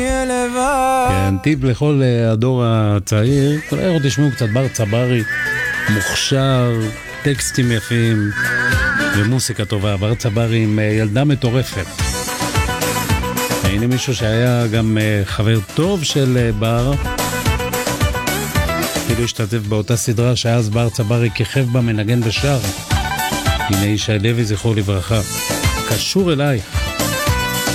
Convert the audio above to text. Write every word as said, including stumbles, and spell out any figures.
כן, טיפ לכל הדור הצעיר, אולי עוד תשמעו קצת בר צברי, מוכשר, טקסטים יפים ומוסיקה טובה. בר צברי עם ילדה מטורפת. הנה מישהו שהיה גם חבר טוב של בר, אפילו השתתף באותה סדרה שאז בר צברי כיכב בה, מנגן ושר. הנה ישי לוי זכרו לברכה, קשור אלייך.